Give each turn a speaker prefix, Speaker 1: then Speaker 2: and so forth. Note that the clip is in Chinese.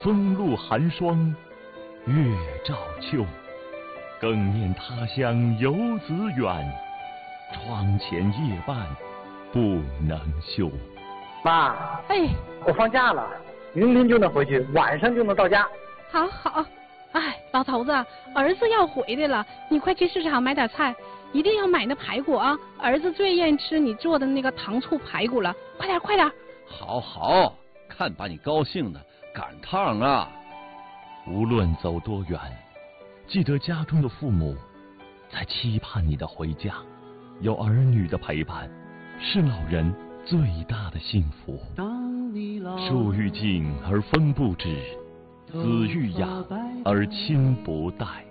Speaker 1: 风露寒霜，月照秋。更念他乡游子远，窗前夜半不能休。
Speaker 2: 妈，
Speaker 3: 哎，
Speaker 2: 我放假了，明天就能回去，晚上就能到家。
Speaker 3: 好好。哎，老头子，儿子要回来了，你快去市场买点菜，一定要买那排骨啊！儿子最愿意吃你做的那个糖醋排骨了，快点快点！
Speaker 4: 好好，看把你高兴的，赶趟啊！
Speaker 1: 无论走多远，记得家中的父母在期盼你的回家，有儿女的陪伴，是老人最大的幸福。树欲静而风不止，子欲养而亲不待。